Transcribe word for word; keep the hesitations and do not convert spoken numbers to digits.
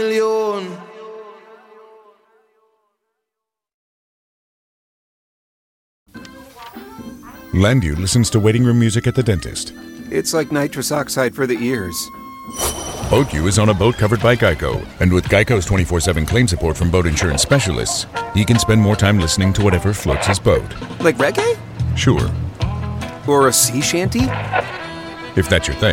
Landu listens to waiting room music at the dentist. It's like nitrous oxide for the ears. BoatU is on a boat covered by Geico, and with Geico's twenty-four seven claim support from boat insurance specialists, he can spend more time listening to whatever floats his boat. Like reggae? Sure. Or a sea shanty? If that's your thing.